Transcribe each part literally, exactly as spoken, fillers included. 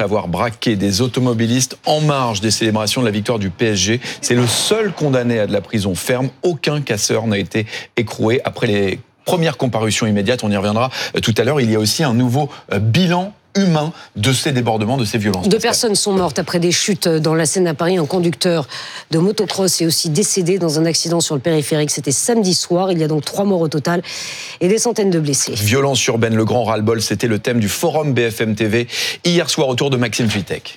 après avoir braqué des automobilistes en marge des célébrations de la victoire du P S G. C'est le seul condamné à de la prison ferme. Aucun casseur n'a été écroué après les premières comparutions immédiates. On y reviendra tout à l'heure. Il y a aussi un nouveau bilan humain de ces débordements, de ces violences. Deux personnes sont mortes après des chutes dans la Seine à Paris. Un conducteur de motocross est aussi décédé dans un accident sur le périphérique. C'était samedi soir. Il y a donc trois morts au total et des centaines de blessés. Violence urbaine, le grand ras-le-bol, c'était le thème du forum B F M T V hier soir autour de Maxime Vitek.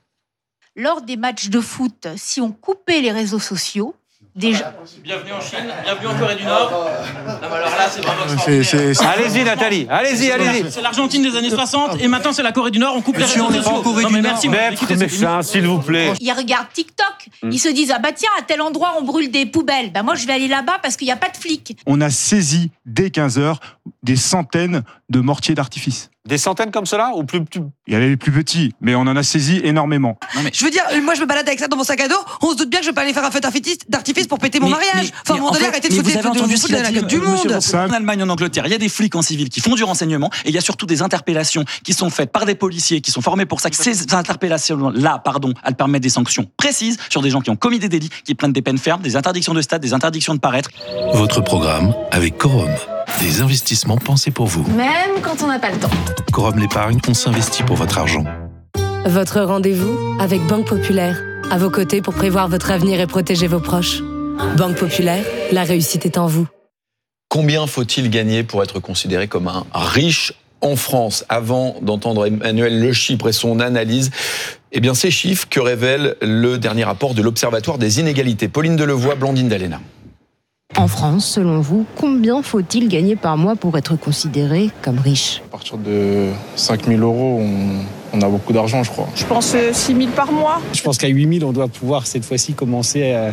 Lors des matchs de foot, si on coupait les réseaux sociaux, déjà... Bienvenue en Chine, bienvenue en Corée du Nord. Non, mais alors là, c'est vraiment c'est, c'est, c'est... Allez-y, Nathalie, allez-y, allez-y. C'est l'Argentine des années soixante et maintenant c'est la Corée du Nord. On coupe les réseaux sociaux. Non, mais merci. Maître méchant, s'il vous plaît. Ils regardent TikTok. Ils se disent, ah bah tiens, à tel endroit, on brûle des poubelles. Bah moi, je vais aller là-bas parce qu'il n'y a pas de flics. On a saisi, dès quinze heures, des centaines de mortiers d'artifice. Des centaines comme cela ou plus, plus... Il y avait les plus petits, mais on en a saisi énormément. Non mais... Je veux dire, moi je me balade avec ça dans mon sac à dos, on se doute bien que je vais pas aller faire un feu d'artifice pour péter mon mais, mariage. Mais, enfin, à un moment donné, arrêtez de foutre de la gueule du monde. En Allemagne, en Angleterre, il y a des flics en civil qui font du renseignement et il y a surtout des interpellations qui sont faites par des policiers qui sont formés pour ça. Ces interpellations-là, pardon, elles permettent des sanctions précises sur des gens qui ont commis des délits, qui prennent des peines fermes, des interdictions de stade, des interdictions de paraître. Votre programme avec Corum. Des investissements pensés pour vous. Même quand on n'a pas le temps. Corum l'épargne, on s'investit pour votre argent. Votre rendez-vous avec Banque Populaire. À vos côtés pour prévoir votre avenir et protéger vos proches. Banque Populaire, la réussite est en vous. Combien faut-il gagner pour être considéré comme un riche en France? Avant d'entendre Emmanuel Le Chypre et son analyse, eh bien ces chiffres que révèle le dernier rapport de l'Observatoire des inégalités. Pauline Delevoye, Blandine Dalena. En France, selon vous, combien faut-il gagner par mois pour être considéré comme riche? À partir de cinq mille euros, on, on a beaucoup d'argent, je crois. Je pense six mille par mois. Je pense qu'à huit mille, on doit pouvoir cette fois-ci commencer à,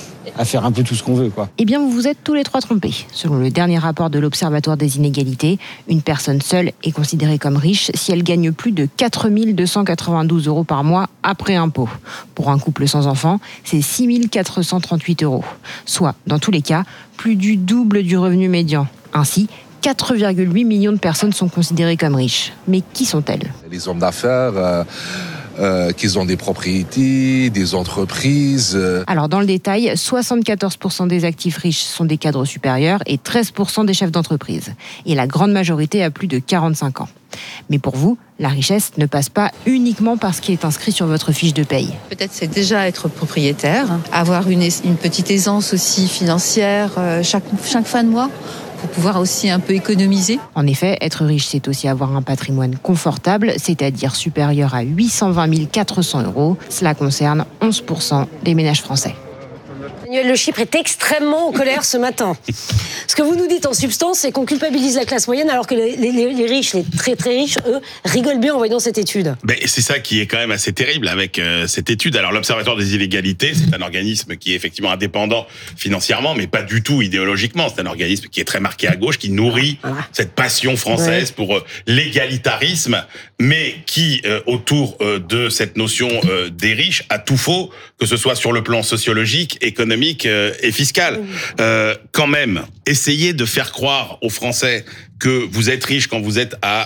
à faire un peu tout ce qu'on veut, quoi. Eh bien, vous vous êtes tous les trois trompés. Selon le dernier rapport de l'Observatoire des inégalités, une personne seule est considérée comme riche si elle gagne plus de quatre mille deux cent quatre-vingt-douze euros par mois après impôt. Pour un couple sans enfant, c'est six mille quatre cent trente-huit euros. Soit, dans tous les cas, plus du double du revenu médian. Ainsi, quatre virgule huit millions de personnes sont considérées comme riches. Mais qui sont-elles? Les hommes d'affaires... Euh... Euh, qu'ils ont des propriétés, des entreprises. Euh... Alors dans le détail, soixante-quatorze pour cent des actifs riches sont des cadres supérieurs et treize pour cent des chefs d'entreprise. Et la grande majorité a plus de quarante-cinq ans. Mais pour vous, la richesse ne passe pas uniquement par ce qui est inscrit sur votre fiche de paye. Peut-être c'est déjà être propriétaire, avoir une, une petite aisance aussi financière euh, chaque, chaque fin de mois, pour pouvoir aussi un peu économiser. En effet, être riche, c'est aussi avoir un patrimoine confortable, c'est-à-dire supérieur à huit cent vingt mille quatre cents euros. Cela concerne onze pour cent des ménages français. Emmanuel Le Chypre est extrêmement en colère ce matin. Ce que vous nous dites en substance, c'est qu'on culpabilise la classe moyenne alors que les, les, les riches, les très très riches, eux, rigolent bien en voyant cette étude. Ben, c'est ça qui est quand même assez terrible avec euh, cette étude. Alors l'Observatoire des inégalités, c'est un organisme qui est effectivement indépendant financièrement, mais pas du tout idéologiquement. C'est un organisme qui est très marqué à gauche, qui nourrit voilà. cette passion française ouais. pour euh, l'égalitarisme, mais qui, euh, autour euh, de cette notion euh, des riches, a tout faux, que ce soit sur le plan sociologique, économique, et fiscale. Euh, quand même, essayez de faire croire aux Français que vous êtes riche quand vous êtes à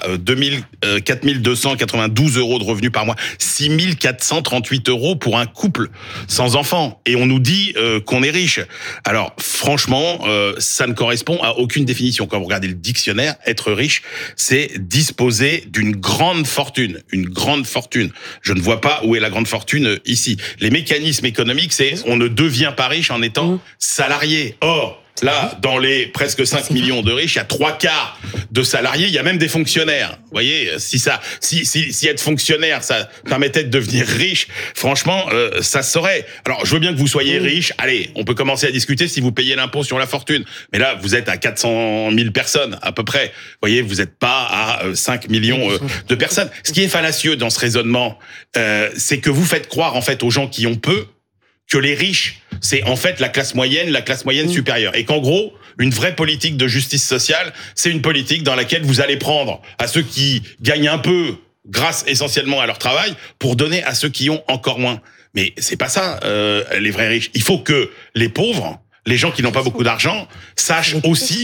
quatre mille deux cent quatre-vingt-douze euros de revenus par mois, six mille quatre cent trente-huit euros pour un couple sans enfants. Et on nous dit euh, qu'on est riche. Alors, franchement, euh, ça ne correspond à aucune définition. Quand vous regardez le dictionnaire, être riche, c'est disposer d'une grande fortune. Une grande fortune. Je ne vois pas où est la grande fortune ici. Les mécanismes économiques, c'est on ne devient pas riche en étant salarié. Or, là, dans les presque cinq millions de riches, il y a trois quarts de salariés, il y a même des fonctionnaires. Vous voyez, si ça, si, si, si être fonctionnaire, ça permettait de devenir riche, franchement, euh, ça se saurait. Alors, je veux bien que vous soyez riche. Allez, on peut commencer à discuter si vous payez l'impôt sur la fortune. Mais là, vous êtes à quatre cent mille personnes, à peu près. Vous voyez, vous n'êtes pas à cinq millions euh, de personnes. Ce qui est fallacieux dans ce raisonnement, euh, c'est que vous faites croire, en fait, aux gens qui ont peu, que les riches, c'est en fait la classe moyenne, la classe moyenne mmh. supérieure. Et qu'en gros, une vraie politique de justice sociale, c'est une politique dans laquelle vous allez prendre à ceux qui gagnent un peu, grâce essentiellement à leur travail, pour donner à ceux qui ont encore moins. Mais c'est pas ça, euh, les vrais riches. Il faut que les pauvres, les gens qui n'ont pas beaucoup d'argent, sachent aussi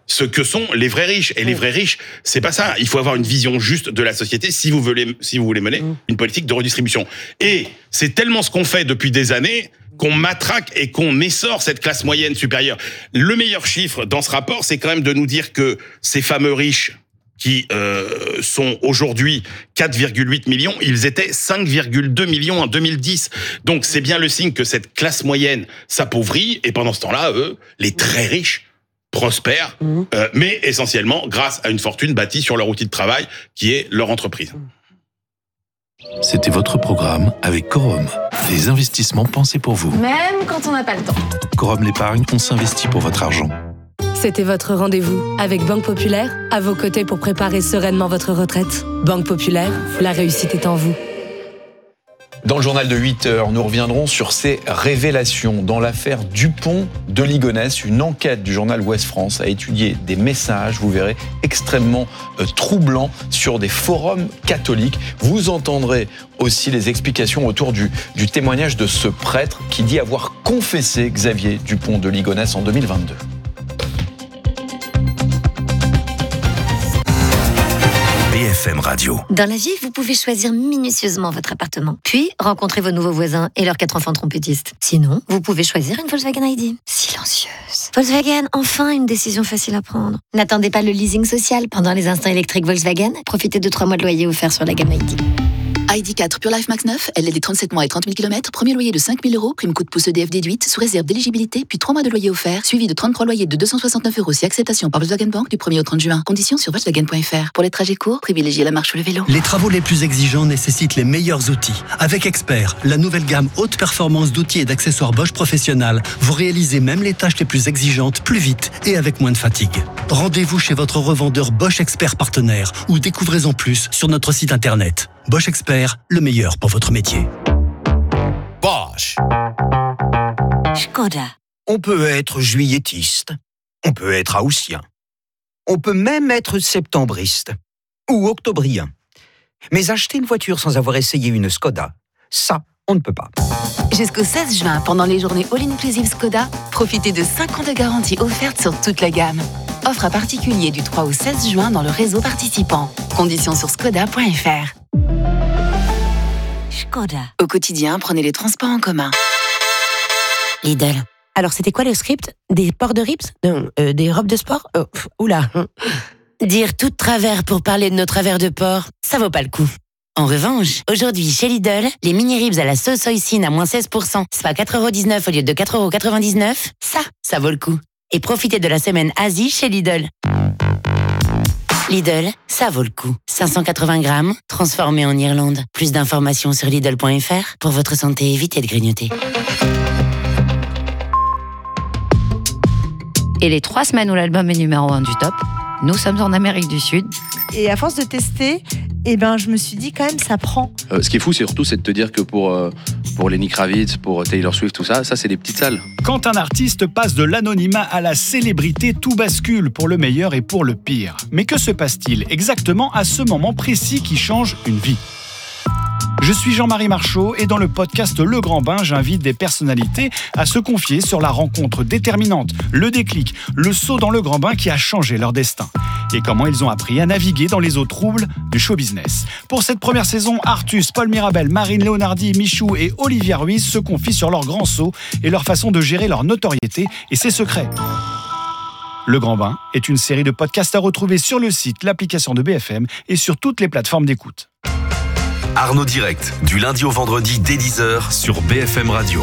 ce que sont les vrais riches. Et les vrais riches, c'est pas ça. Il faut avoir une vision juste de la société si vous voulez, si vous voulez mener une politique de redistribution. Et c'est tellement ce qu'on fait depuis des années qu'on matraque et qu'on essore cette classe moyenne supérieure. Le meilleur chiffre dans ce rapport, c'est quand même de nous dire que ces fameux riches qui euh, sont aujourd'hui quatre virgule huit millions, ils étaient cinq virgule deux millions en deux mille dix. Donc c'est bien le signe que cette classe moyenne s'appauvrit, et pendant ce temps-là, eux, les très riches, prospèrent, mmh. euh, mais essentiellement grâce à une fortune bâtie sur leur outil de travail, qui est leur entreprise. C'était votre programme avec Corum. Des investissements pensés pour vous. Même quand on n'a pas le temps. Corum l'épargne, on s'investit pour votre argent. C'était votre rendez-vous avec Banque Populaire, à vos côtés pour préparer sereinement votre retraite. Banque Populaire, la réussite est en vous. Dans le journal de huit heures, nous reviendrons sur ces révélations. Dans l'affaire Dupont de Ligonnès, une enquête du journal Ouest France a étudié des messages, vous verrez, extrêmement euh, troublants sur des forums catholiques. Vous entendrez aussi les explications autour du, du témoignage de ce prêtre qui dit avoir confessé Xavier Dupont de Ligonnès en deux mille vingt-deux. B F M Radio. Dans la vie, vous pouvez choisir minutieusement votre appartement, puis rencontrer vos nouveaux voisins et leurs quatre enfants trompettistes. Sinon, vous pouvez choisir une Volkswagen I D. Silencieuse. Volkswagen, enfin une décision facile à prendre. N'attendez pas le leasing social pendant les instants électriques Volkswagen. Profitez de trois mois de loyer offerts sur la gamme I D. I D quatre Pure Life Max neuf, L L D trente-sept mois et trente mille kilomètres, premier loyer de cinq mille euros, prime coup de pouce E D F déduite, sous réserve d'éligibilité, puis trois mois de loyer offert, suivi de trente-trois loyers de deux cent soixante-neuf euros si acceptation par Volkswagen Bank du premier au trente juin. Conditions sur Volkswagen point F R. Pour les trajets courts, privilégiez la marche ou le vélo. Les travaux les plus exigeants nécessitent les meilleurs outils. Avec Expert, la nouvelle gamme haute performance d'outils et d'accessoires Bosch Professionnel, vous réalisez même les tâches les plus exigeantes plus vite et avec moins de fatigue. Rendez-vous chez votre revendeur Bosch Expert partenaire ou découvrez-en plus sur notre site internet. Bosch Expert, le meilleur pour votre métier. Bosch. Skoda. On peut être juilletiste, on peut être haussien, on peut même être septembriste ou octobrien. Mais acheter une voiture sans avoir essayé une Skoda, ça, on ne peut pas. Jusqu'au seize juin, pendant les journées All-Inclusive Skoda, profitez de cinq ans de garantie offerte sur toute la gamme. Offre à particulier du trois au seize juin dans le réseau participant. Conditions sur skoda point F R. Skoda. Au quotidien, prenez les transports en commun. Lidl. Alors, c'était quoi le script? Des ports de ribs? Non, euh, des robes de sport? Oh, pff, oula. Dire tout de travers pour parler de nos travers de porc, ça vaut pas le coup. En revanche, aujourd'hui, chez Lidl, les mini-ribs à la sauce hoisin à moins seize pour cent, soit quatre euros dix-neuf au lieu de quatre euros quatre-vingt-dix-neuf, ça, ça vaut le coup. Et profitez de la semaine Asie chez Lidl. Lidl, ça vaut le coup. cinq cent quatre-vingts grammes, transformé en Irlande. Plus d'informations sur Lidl point F R. Pour votre santé, évitez de grignoter. Et les trois semaines où l'album est numéro un du top, nous sommes en Amérique du Sud. Et à force de tester, eh ben, je me suis dit quand même, ça prend. Euh, ce qui est fou, c'est surtout c'est de te dire que pour, euh, pour Lenny Kravitz, pour Taylor Swift, tout ça, ça c'est des petites salles. Quand un artiste passe de l'anonymat à la célébrité, tout bascule pour le meilleur et pour le pire. Mais que se passe-t-il exactement à ce moment précis qui change une vie ? Je suis Jean-Marie Marchot et dans le podcast Le Grand Bain, j'invite des personnalités à se confier sur la rencontre déterminante, le déclic, le saut dans le grand bain qui a changé leur destin et comment ils ont appris à naviguer dans les eaux troubles du show business. Pour cette première saison, Artus, Paul Mirabel, Marine Leonardi, Michou et Olivia Ruiz se confient sur leur grand saut et leur façon de gérer leur notoriété et ses secrets. Le Grand Bain est une série de podcasts à retrouver sur le site, l'application de B F M et sur toutes les plateformes d'écoute. Arnaud Direct, du lundi au vendredi dès dix heures sur B F M Radio.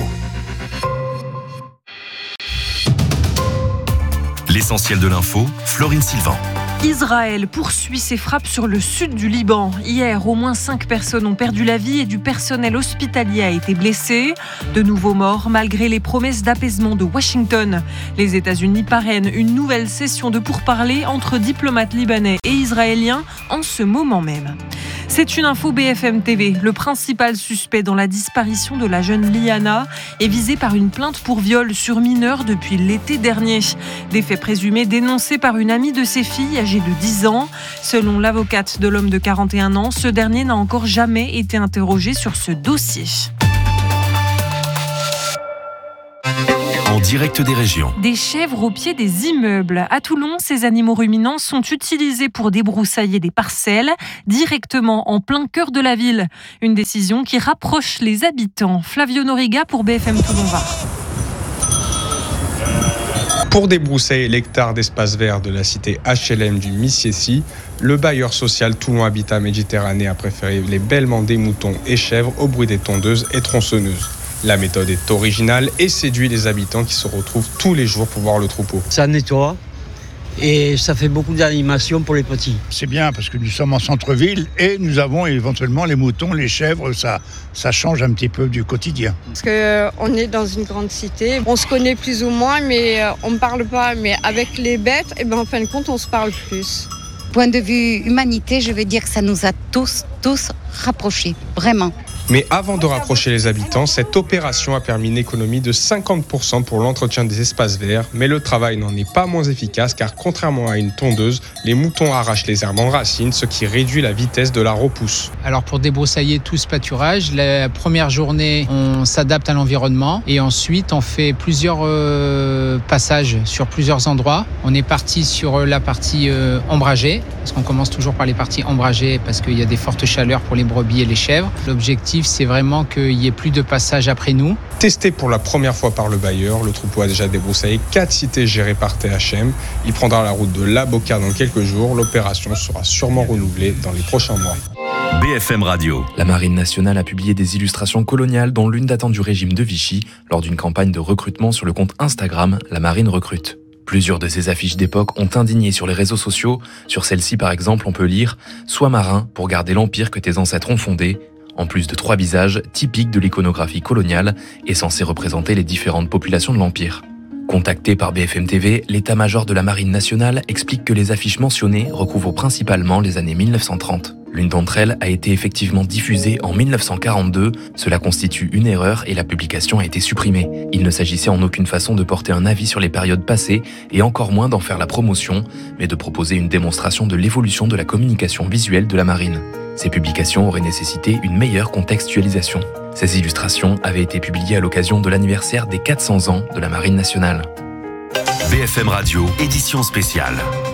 L'essentiel de l'info, Florine Sylvain. Israël poursuit ses frappes sur le sud du Liban. Hier, au moins cinq personnes ont perdu la vie et du personnel hospitalier a été blessé. De nouveaux morts malgré les promesses d'apaisement de Washington. Les États-Unis parrainent une nouvelle session de pourparlers entre diplomates libanais et israéliens en ce moment même. C'est une info B F M T V. Le principal suspect dans la disparition de la jeune Liana est visé par une plainte pour viol sur mineur depuis l'été dernier. Des faits présumés dénoncés par une amie de ses filles âgée de dix ans. Selon l'avocate de l'homme de quarante et un ans, ce dernier n'a encore jamais été interrogé sur ce dossier. en direct des régions. Des chèvres au pied des immeubles. À Toulon, ces animaux ruminants sont utilisés pour débroussailler des parcelles directement en plein cœur de la ville. Une décision qui rapproche les habitants. Flavio Noriga pour B F M Toulon-Var. Pour débroussailler l'hectare d'espace vert de la cité H L M du Missiessy, le bailleur social Toulon Habitat Méditerranée a préféré les bêlements des moutons et chèvres au bruit des tondeuses et tronçonneuses. La méthode est originale et séduit les habitants qui se retrouvent tous les jours pour voir le troupeau. Ça nettoie et ça fait beaucoup d'animation pour les petits. C'est bien parce que nous sommes en centre-ville et nous avons éventuellement les moutons, les chèvres, ça, ça change un petit peu du quotidien. Parce qu'on est dans une grande cité, on se connaît plus ou moins mais on ne parle pas. Mais avec les bêtes, eh ben, en fin de compte, on se parle plus. Point de vue humanité, je veux dire que ça nous a tous, tous rapprochés, vraiment. Mais avant de rapprocher les habitants, cette opération a permis une économie de cinquante pour cent pour l'entretien des espaces verts. Mais le travail n'en est pas moins efficace car contrairement à une tondeuse, les moutons arrachent les herbes en racines, ce qui réduit la vitesse de la repousse. Alors pour débroussailler tout ce pâturage, la première journée, on s'adapte à l'environnement et ensuite on fait plusieurs euh, passages sur plusieurs endroits. On est parti sur la partie euh, ombragée, parce qu'on commence toujours par les parties ombragées parce qu'il y a des fortes chaleurs pour les brebis et les chèvres. L'objectif, c'est vraiment qu'il n'y ait plus de passage après nous. Testé pour la première fois par le bailleur, le troupeau a déjà débroussaillé quatre cités gérées par T H M. Il prendra la route de La Boca dans quelques jours. L'opération sera sûrement renouvelée dans les prochains mois. B F M Radio. La Marine nationale a publié des illustrations coloniales dont l'une datant du régime de Vichy lors d'une campagne de recrutement sur le compte Instagram La Marine recrute. Plusieurs de ces affiches d'époque ont indigné sur les réseaux sociaux. Sur celle-ci, par exemple, on peut lire « Sois marin pour garder l'empire que tes ancêtres ont fondé », en plus de trois visages typiques de l'iconographie coloniale et censés représenter les différentes populations de l'Empire. Contacté par B F M T V, l'état-major de la Marine nationale explique que les affiches mentionnées recouvrent principalement les années mille neuf cent trente. L'une d'entre elles a été effectivement diffusée en mille neuf cent quarante-deux. Cela constitue une erreur et la publication a été supprimée. Il ne s'agissait en aucune façon de porter un avis sur les périodes passées et encore moins d'en faire la promotion, mais de proposer une démonstration de l'évolution de la communication visuelle de la Marine. Ces publications auraient nécessité une meilleure contextualisation. Ces illustrations avaient été publiées à l'occasion de l'anniversaire des quatre cents ans de la Marine nationale. B F M Radio, édition spéciale.